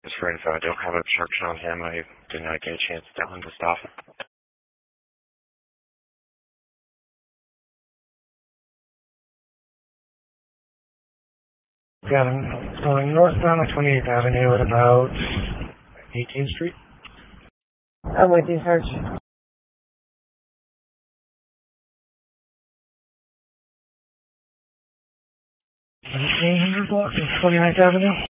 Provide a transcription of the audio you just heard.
Just for info, I don't have obstruction on him. I did not get a chance to tell him to stop. Got him going northbound on 28th Avenue at about 18th Street. I'm with you, Sarge. I'm seeing 100 blocks of 29th Avenue.